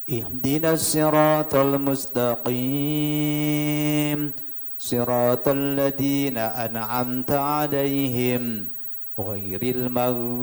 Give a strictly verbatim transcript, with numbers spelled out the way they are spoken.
اهدنا الصراط المستقيم صراط الذين أنعمت عليهم غير المغضوب